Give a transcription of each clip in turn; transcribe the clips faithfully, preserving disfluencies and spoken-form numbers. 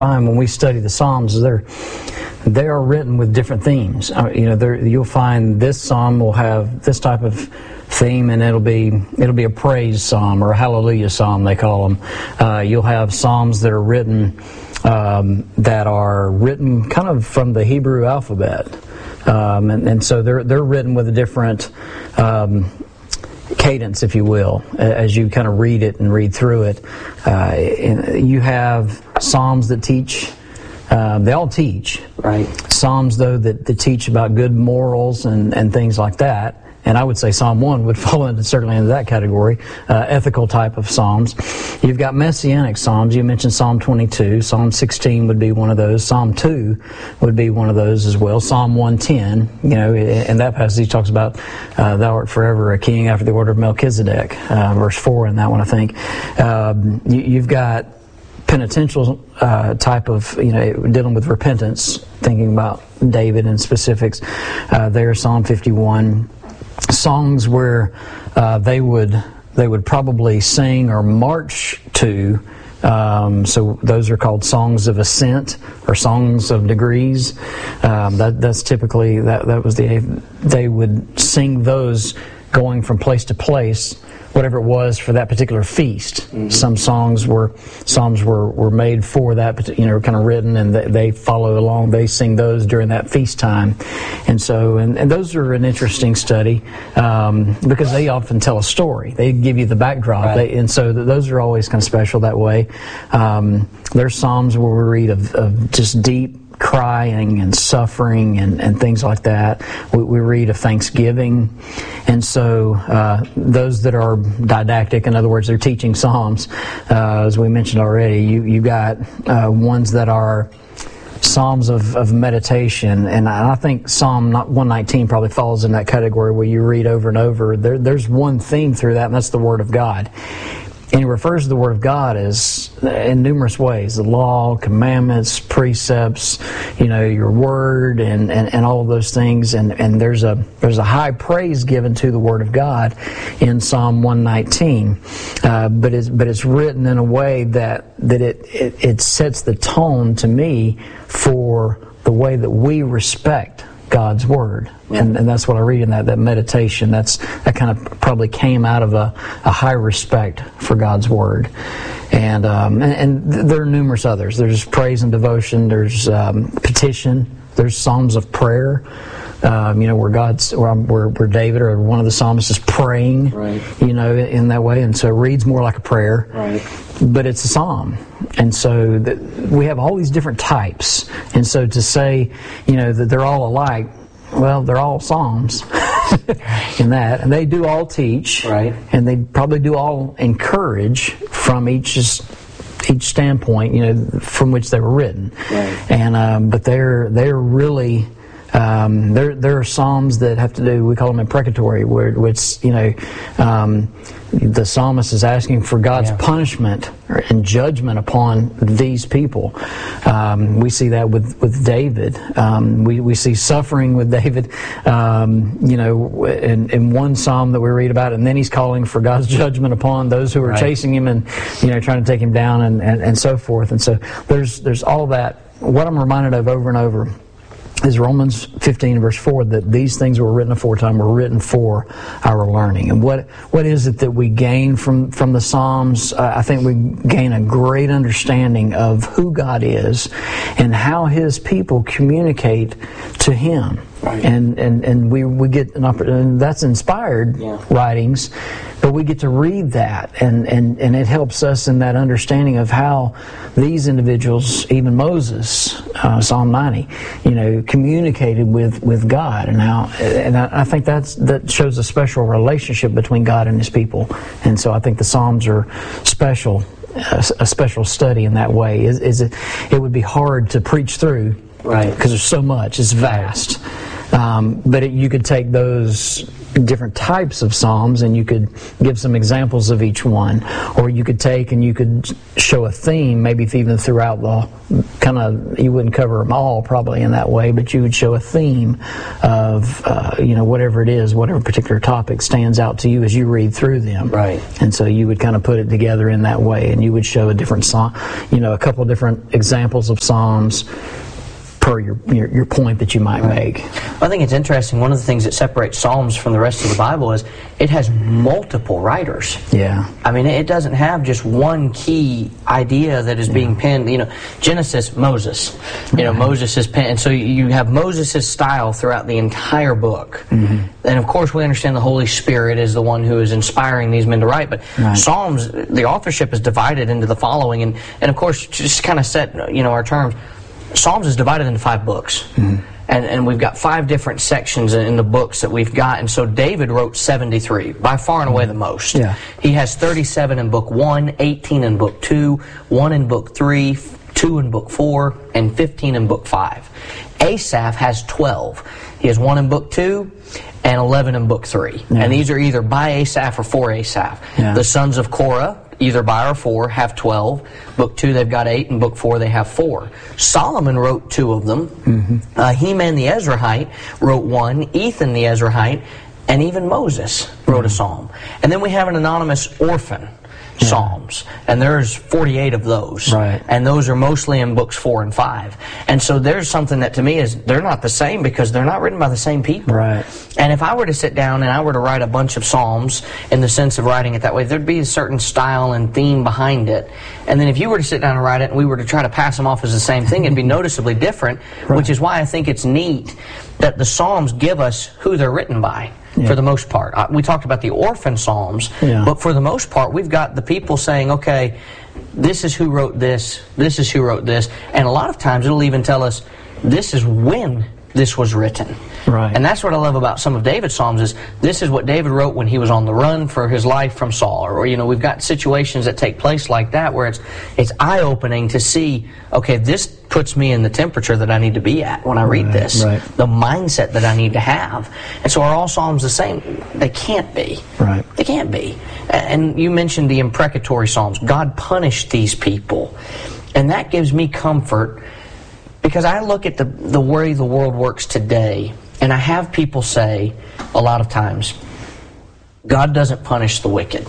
when we study the Psalms, they're they are written with different themes. Uh, you know, you'll find this psalm will have this type of theme, and it'll be it'll be a praise psalm or a hallelujah psalm, they call them. Uh, you'll have psalms that are written um, that are written kind of from the Hebrew alphabet, um, and, and so they're they're written with a different Um, cadence, if you will, as you kind of read it and read through it. Uh, you have psalms that teach, uh, they all teach. Right. Psalms, though, that, that teach about good morals and, and things like that. And I would say Psalm one would fall into, certainly into that category, uh, ethical type of psalms. You've got messianic psalms. You mentioned Psalm twenty-two. Psalm sixteen would be one of those. Psalm two would be one of those as well. Psalm one ten, you know, in that passage he talks about, uh, thou art forever a king after the order of Melchizedek, uh, verse four in that one, I think. Um, you, you've got penitential uh, type of, you know, dealing with repentance, thinking about David in specifics. Uh, there, Psalm fifty-one. Songs where uh, they would they would probably sing or march to. Um, so those are called songs of ascent or songs of degrees. Um, that that's typically that that was the they would sing those going from place to place, whatever it was for that particular feast. Mm-hmm. Some songs were psalms were, were made for that, you know, kind of written, and they, they follow along. They sing those during that feast time, and so and, and those are an interesting study um, because they often tell a story. They give you the backdrop, right. they, and so those are always kind of special that way. Um, there's psalms where we read of, of just deep crying and suffering and, and things like that. We, we read of thanksgiving. And so uh, those that are didactic, in other words, they're teaching psalms, uh, as we mentioned already, you, you got uh, ones that are psalms of, of meditation. And I think Psalm one nineteen probably falls in that category where you read over and over. There, there's one theme through that, and that's the Word of God. And he refers to the Word of God as in numerous ways: the law, commandments, precepts, you know, your word, and, and, and all of those things. And, and there's a there's a high praise given to the Word of God in Psalm one nineteen, uh, but it's but it's written in a way that that it, it it sets the tone to me for the way that we respect God's Word. And, and that's what I read in that, that meditation. That's that kind of probably came out of a, a high respect for God's Word. And, um, and, and there are numerous others. There's praise and devotion. There's um, petition. There's psalms of prayer. Um, you know, where God's, where, where, where David or one of the psalmists is praying, right. you know, in that way. And so it reads more like a prayer. Right. But it's a psalm. And so the, we have all these different types. And so to say, you know, that they're all alike, well, they're all psalms in that. And they do all teach. Right. And they probably do all encourage from each each standpoint, you know, from which they were written. Right. And um, but they're they're really Um, there, there are psalms that have to do, we call them imprecatory, where which, you know, um, the psalmist is asking for God's yeah. punishment and judgment upon these people. Um, we see that with, with David. Um, we, we see suffering with David, um, you know, in, in one psalm that we read about, and then he's calling for God's judgment upon those who are right. chasing him and, you know, trying to take him down and, and, and so forth. And so there's, there's all that. What I'm reminded of over and over is Romans fifteen verse four, that these things were written aforetime were written for our learning. And what what is it that we gain from, from the Psalms? Uh, I think we gain a great understanding of who God is and how His people communicate to Him. Right. And, and and we, we get an opportunity, and that's inspired yeah. writings, but we get to read that, and, and, and it helps us in that understanding of how these individuals, even Moses, uh, Psalm ninety, you know, communicated with, with God, and how, and I, I think that's that shows a special relationship between God and His people, and so I think the Psalms are special, a, a special study in that way. Is, is it? It would be hard to preach through, right? Because there's so much; it's vast. Um, but it, you could take those different types of psalms, and you could give some examples of each one, or you could take and you could show a theme, maybe even throughout the kind of, you wouldn't cover them all probably in that way, but you would show a theme of uh, you know, whatever it is, whatever particular topic stands out to you as you read through them. Right. And so you would kind of put it together in that way, and you would show a different psalm, you know, a couple of different examples of psalms per your, your your point that you might right. make. Well, I think it's interesting. One of the things that separates Psalms from the rest of the Bible is it has multiple writers. Yeah. I mean, it doesn't have just one key idea that is yeah. being penned. You know, Genesis, Moses. You know, right. Moses is penned. And so you have Moses' style throughout the entire book. Mm-hmm. And of course, we understand the Holy Spirit is the one who is inspiring these men to write. But right. Psalms, the authorship is divided into the following. And, and of course, just kind of set, you know, our terms. Psalms is divided into five books. Mm-hmm. And, and we've got five different sections in the books that we've got. And so David wrote seventy-three, by far and away the most. Yeah. He has thirty-seven in book one, eighteen in book two, one in book three, two in book four, and fifteen in book five. Asaph has twelve. He has one in book two and eleven in book three. Yeah. And these are either by Asaph or for Asaph. Yeah. The sons of Korah, either by or for, have twelve. Book two, they've got eight, and book four, they have four. Solomon wrote two of them. Mm-hmm. Uh, Heman the Ezrahite wrote one. Ethan the Ezrahite, and even Moses wrote mm-hmm. a psalm. And then we have an anonymous orphan. Yeah. Psalms, and there's forty-eight of those, right. and those are mostly in books four and five. And so there's something that to me is they're not the same because they're not written by the same people. Right. And if I were to sit down and I were to write a bunch of psalms in the sense of writing it that way, there'd be a certain style and theme behind it. And then if you were to sit down and write it and we were to try to pass them off as the same thing, it'd be noticeably different, right. which is why I think it's neat that the psalms give us who they're written by. Yeah. For the most part. Uh, we talked about the orphan psalms, yeah. but for the most part, we've got the people saying, okay, this is who wrote this, this is who wrote this, and a lot of times it'll even tell us this is when this was written. Right. And that's what I love about some of David's psalms is this is what David wrote when he was on the run for his life from Saul. Or, you know, we've got situations that take place like that where it's it's eye-opening to see, okay, this puts me in the temperature that I need to be at when I read right, this. Right. The mindset that I need to have. And so are all psalms the same? They can't be. Right. They can't be. And you mentioned the imprecatory psalms. God punished these people. And that gives me comfort because I look at the, the way the world works today, and I have people say a lot of times, God doesn't punish the wicked.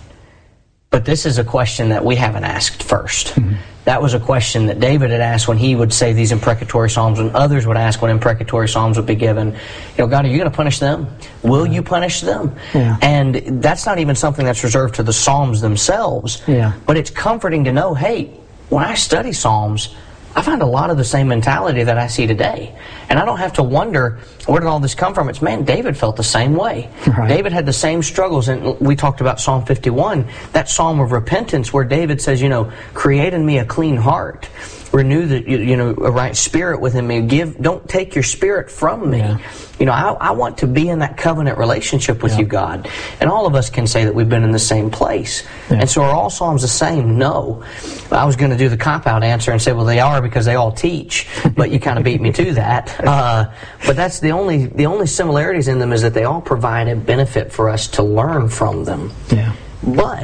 But this is a question that we haven't asked first. Mm-hmm. That was a question that David had asked when he would say these imprecatory psalms, and others would ask when imprecatory psalms would be given. You know, God, are you going to punish them? Will you punish them? Yeah. And that's not even something that's reserved to the psalms themselves. Yeah. But it's comforting to know, hey, when I study psalms, I find a lot of the same mentality that I see today. And I don't have to wonder, where did all this come from? It's, man, David felt the same way. Right. David had the same struggles. And we talked about Psalm fifty-one, that psalm of repentance where David says, you know, create in me a clean heart. Renew the, you, you know, a right spirit within me. Give, don't take your spirit from me. Yeah. You know, I, I want to be in that covenant relationship with yeah. you, God. And all of us can say that we've been in the same place. Yeah. And so are all psalms the same? No. I was going to do the cop-out answer and say, well, they are because they all teach. But you kind of beat me to that. Uh, but that's the only the only similarities in them is that they all provide a benefit for us to learn from them. Yeah. But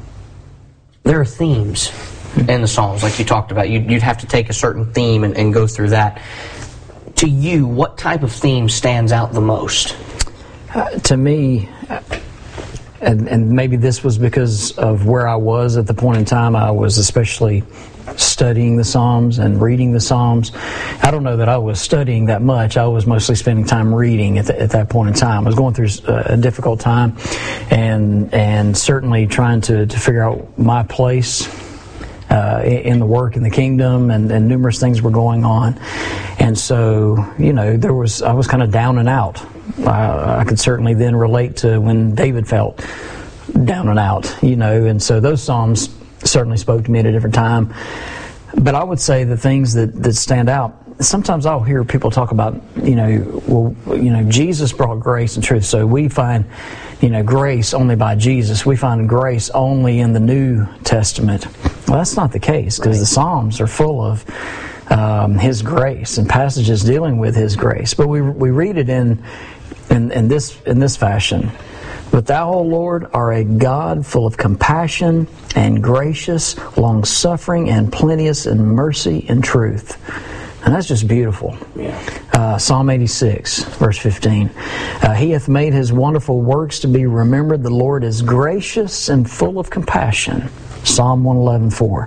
there are themes in the Psalms, like you talked about. You'd, you'd have to take a certain theme and, and go through that. To you, what type of theme stands out the most? Uh, to me, uh, and, and maybe this was because of where I was at the point in time, I was especially studying the Psalms and reading the Psalms. I don't know that I was studying that much. I was mostly spending time reading at, the, at that point in time. I was going through a difficult time and and certainly trying to, to figure out my place Uh, in the work in the kingdom, and, and numerous things were going on. And so, you know, there was I was kind of down and out. I, I could certainly then relate to when David felt down and out, you know, and so those Psalms certainly spoke to me at a different time. But I would say the things that, that stand out, sometimes I'll hear people talk about, you know, well, you know, Jesus brought grace and truth, so we find, you know, grace only by Jesus. We find grace only in the New Testament. Well, that's not the case, because the Psalms are full of um, His grace and passages dealing with His grace. But we we read it in in, in this in this fashion. But thou, O Lord, are a God full of compassion and gracious, long-suffering, and plenteous in mercy and truth. And that's just beautiful. Yeah. Uh, Psalm eighty-six, verse fifteen. Uh, he hath made his wonderful works to be remembered. The Lord is gracious and full of compassion. Psalm one eleven, four.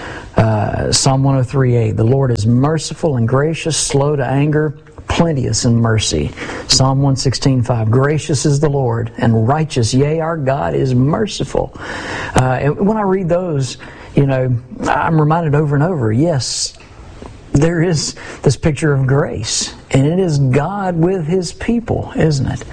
Uh, Psalm one oh three, eight. The Lord is merciful and gracious, slow to anger, plenteous in mercy. Psalm one sixteen, five. Gracious is the Lord and righteous. Yea, our God is merciful. Uh, and when I read those, you know, I'm reminded over and over, yes, there is this picture of grace, and it is God with His people, isn't it?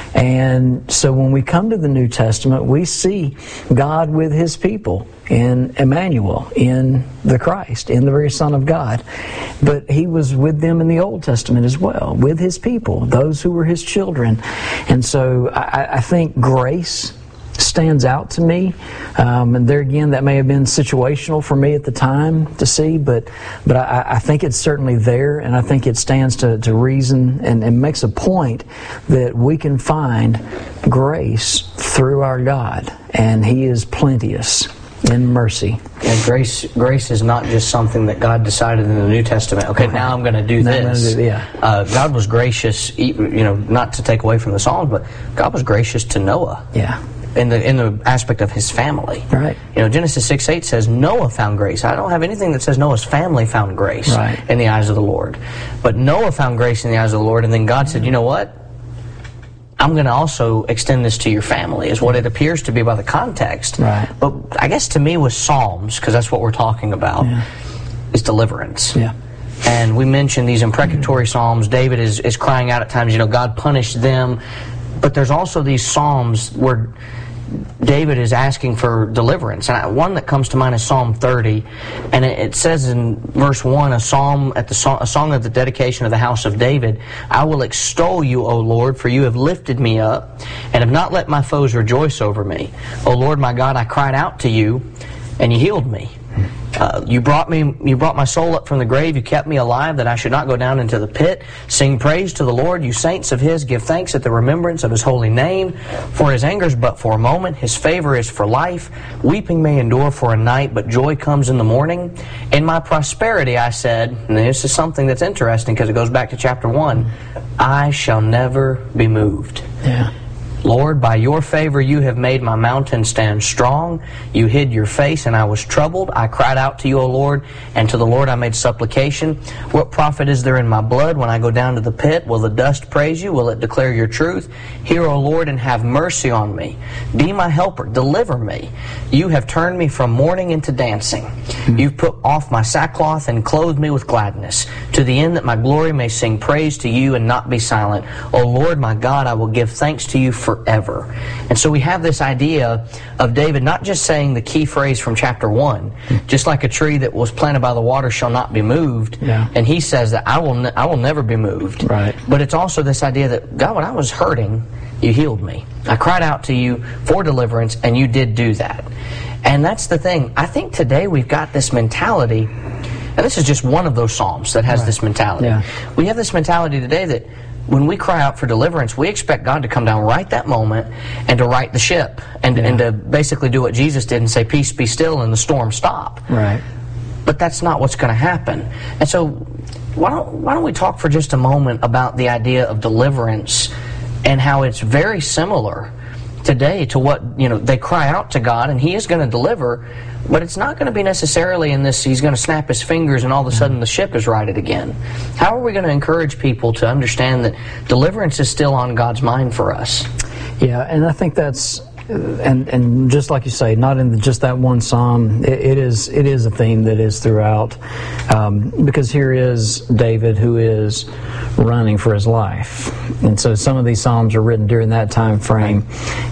And so when we come to the New Testament, we see God with His people in Emmanuel, in the Christ, in the very Son of God. But He was with them in the Old Testament as well, with His people, those who were His children. And so I, I think grace stands out to me, um, and there again, that may have been situational for me at the time to see, but but I, I think it's certainly there, and I think it stands to, to reason and, and makes a point that we can find grace through our God, and He is plenteous in mercy. And grace grace is not just something that God decided in the New Testament, okay, now I'm going to do Now I'm this. gonna do- yeah. Uh, God was gracious, you know, not to take away from the Psalms, but God was gracious to Noah. Yeah. In the in the aspect of his family. Right. You know, Genesis six eight says Noah found grace. I don't have anything that says Noah's family found grace Right. in the eyes of the Lord. But Noah found grace in the eyes of the Lord, and then God said, you know what? I'm going to also extend this to your family, is what it appears to be by the context. Right. But I guess to me with Psalms, because that's what we're talking about, Yeah. is deliverance. Yeah. And we mentioned these imprecatory psalms. David is, is crying out at times, you know, God punished them. But there's also these psalms where David is asking for deliverance. And one that comes to mind is Psalm thirty. And it, it says in verse one, a psalm at the song, a song of the dedication of the house of David, I will extol you, O Lord, for you have lifted me up and have not let my foes rejoice over me. O Lord my God, I cried out to you and you healed me. Uh, you brought me, you brought my soul up from the grave. You kept me alive that I should not go down into the pit. Sing praise to the Lord, you saints of His. Give thanks at the remembrance of His holy name. For His anger is but for a moment. His favor is for life. Weeping may endure for a night, but joy comes in the morning. In my prosperity, I said, and this is something that's interesting because it goes back to chapter one, I shall never be moved. Yeah. Lord, by your favor you have made my mountain stand strong. You hid your face, and I was troubled. I cried out to you, O Lord, and to the Lord I made supplication. What profit is there in my blood when I go down to the pit? Will the dust praise you? Will it declare your truth? Hear, O Lord, and have mercy on me. Be my helper. Deliver me. You have turned me from mourning into dancing. Mm-hmm. You've put off my sackcloth and clothed me with gladness, to the end that my glory may sing praise to you and not be silent. O Lord, my God, I will give thanks to you for forever. And so we have this idea of David not just saying the key phrase from chapter one, just like a tree that was planted by the water shall not be moved, yeah. and he says that I will ne- I will never be moved. Right. But it's also this idea that, God, when I was hurting, you healed me. I cried out to you for deliverance, and you did do that. And that's the thing. I think today we've got this mentality, and this is just one of those psalms that has right. this mentality. Yeah. We have this mentality today that when we cry out for deliverance, we expect God to come down right that moment and to right the ship and, yeah. and to basically do what Jesus did and say, peace, be still, and the storm stop. Right. But that's not what's going to happen. And so why don't, why don't we talk for just a moment about the idea of deliverance and how it's very similar today to what, you know, they cry out to God and He is going to deliver, but it's not going to be necessarily in this, He's going to snap His fingers and all of a sudden the ship is righted again. How are we going to encourage people to understand that deliverance is still on God's mind for us? Yeah, and I think that's, and and just like you say, not in the, just that one psalm, it, it is it is a theme that is throughout, um, because here is David who is running for his life, and so some of these psalms are written during that time frame,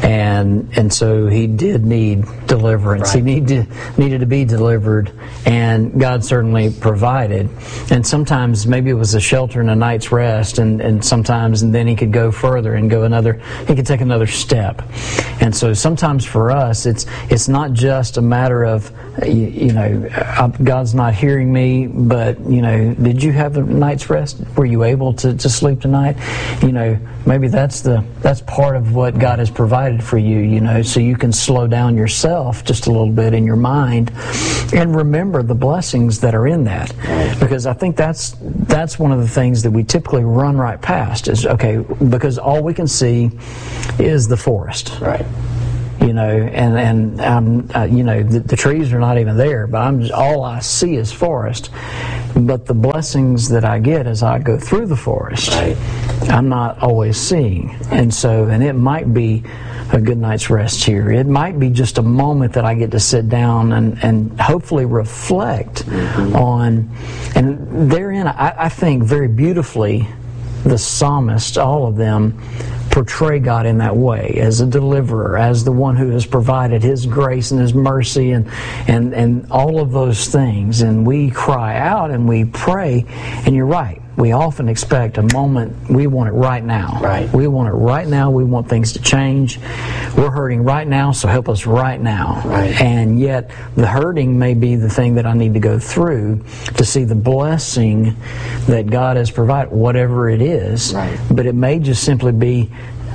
and and so he did need deliverance. Right. He needed needed to be delivered, and God certainly provided. And sometimes maybe it was a shelter and a night's rest, and and sometimes and then he could go further and go another. He could take another step, and so. so sometimes for us, it's it's not just a matter of, you, you know, God's not hearing me, but, you know, did you have a night's rest? Were you able to, to sleep tonight? You know, maybe that's the that's part of what God has provided for you, you know, so you can slow down yourself just a little bit in your mind and remember the blessings that are in that. Because I think that's that's one of the things that we typically run right past is, okay, because all we can see is the forest. Right. You know, and and um, uh, you know the, the trees are not even there, but I'm just, all I see is forest. But the blessings that I get as I go through the forest, right, I'm not always seeing. And so, and it might be a good night's rest here. It might be just a moment that I get to sit down and, and hopefully reflect mm-hmm. on. And therein, I, I think very beautifully, the psalmists, all of them, portray God in that way, as a deliverer, as the one who has provided His grace and His mercy and, and, and all of those things. And we cry out and we pray, and you're right. We often expect a moment, we want it right now. Right. We want it right now. We want things to change. We're hurting right now, so help us right now. Right. And yet, the hurting may be the thing that I need to go through to see the blessing that God has provided, whatever it is. Right. But it may just simply be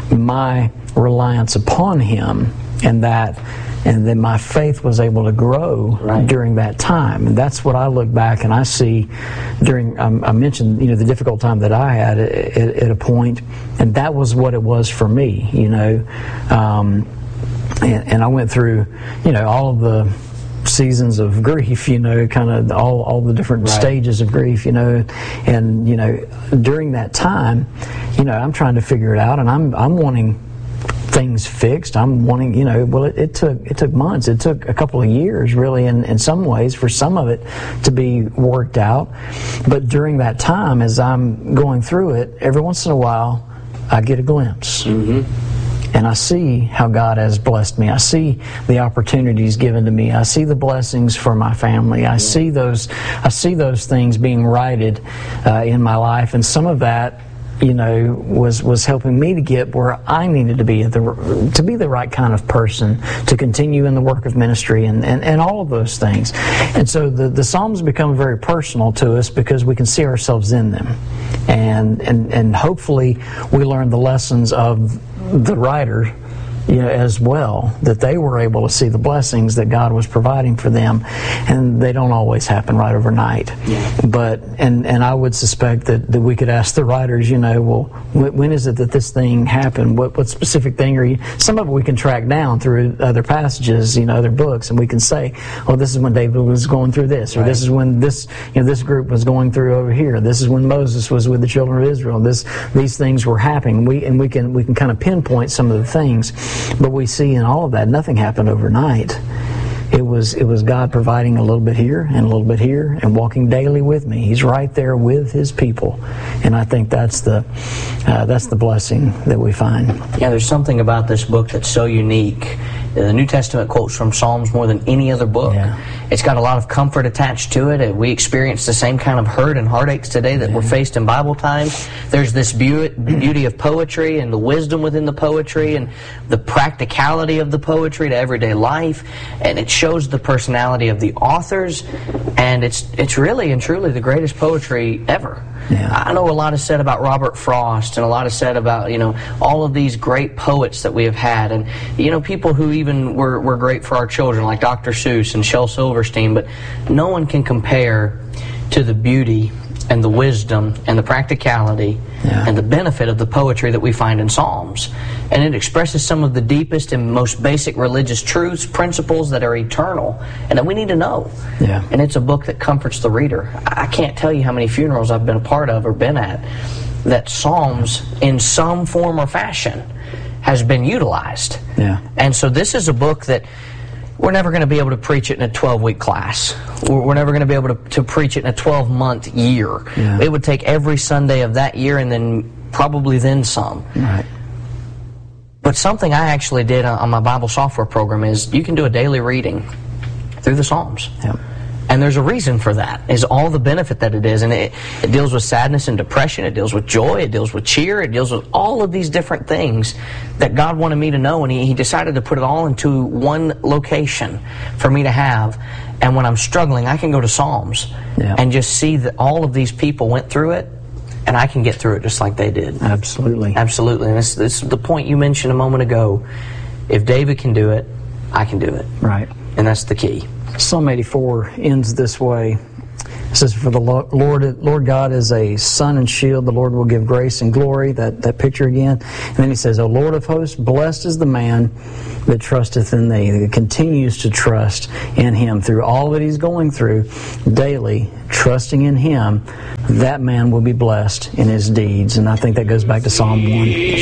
my reliance upon Him, and that and then my faith was able to grow right. during that time. And that's what I look back and I see during, um, I mentioned, you know, the difficult time that I had at, at, at a point, and that was what it was for me, you know. Um, and, and I went through, you know, all of the seasons of grief, you know, kind of all, all the different right. stages of grief, you know, and, you know, during that time, you know, I'm trying to figure it out, and I'm I'm wanting things fixed. I'm wanting, you know, well, it, it took it took months. It took a couple of years, really, in, in some ways, for some of it to be worked out. But during that time, as I'm going through it, every once in a while, I get a glimpse. Mm-hmm. And I see how God has blessed me. I see the opportunities given to me. I see the blessings for my family. I see those. I see those things being righted uh, in my life, and some of that, you know, was was helping me to get where I needed to be, the, to be the right kind of person, to continue in the work of ministry, and, and, and all of those things. And so the, the Psalms become very personal to us because we can see ourselves in them. And, and, and hopefully we learn the lessons of the writer, you know, as well, that they were able to see the blessings that God was providing for them, and they don't always happen right overnight. Yeah. But and and I would suspect that, that we could ask the writers, you know, well, when is it that this thing happened? What what specific thing are you? Some of it we can track down through other passages, you know, other books, and we can say, oh, this is when David was going through this, or right. this is when this you know this group was going through over here. This is when Moses was with the children of Israel. This these things were happening. We and we can we can kind of pinpoint some of the things. But we see in all of that, nothing happened overnight. It was it was God providing a little bit here and a little bit here and walking daily with me. He's right there with His people, and I think that's the uh, that's the blessing that we find. Yeah, there's something about this book that's so unique. The New Testament quotes from Psalms more than any other book. Yeah. It's got a lot of comfort attached to it. We experience the same kind of hurt and heartaches today that yeah. we're faced in Bible times. There's this beauty of poetry and the wisdom within the poetry and the practicality of the poetry to everyday life. And it shows the personality of the authors. And it's it's really and truly the greatest poetry ever. Yeah. I know a lot is said about Robert Frost and a lot is said about, you know, all of these great poets that we have had. And, you know, people who even were, were great for our children, like Doctor Seuss and Shel Silverstein. But no one can compare to the beauty and the wisdom and the practicality yeah. and the benefit of the poetry that we find in Psalms. And it expresses some of the deepest and most basic religious truths, principles that are eternal and that we need to know. Yeah. And it's a book that comforts the reader. I can't tell you how many funerals I've been a part of or been at that Psalms, in some form or fashion, has been utilized. Yeah. And so this is a book that we're never going to be able to preach it in a twelve-week class. We're never going to be able to, to preach it in a twelve-month year. Yeah. It would take every Sunday of that year and then probably then some. Right. But something I actually did on my Bible software program is you can do a daily reading through the Psalms. Yep. And there's a reason for that, is all the benefit that it is. And it, it deals with sadness and depression, it deals with joy, it deals with cheer, it deals with all of these different things that God wanted me to know, and He, he decided to put it all into one location for me to have. And when I'm struggling, I can go to Psalms yeah. and just see that all of these people went through it, and I can get through it just like they did. Absolutely. Absolutely. And this, this is the point you mentioned a moment ago. If David can do it, I can do it. Right. And that's the key. Psalm eighty-four ends this way. It says, "For the Lord, Lord God is a sun and shield. The Lord will give grace and glory." That, that picture again. And then he says, "O Lord of hosts, blessed is the man that trusteth in thee," that continues to trust in Him through all that he's going through daily, trusting in Him. That man will be blessed in his deeds. And I think that goes back to Psalm one.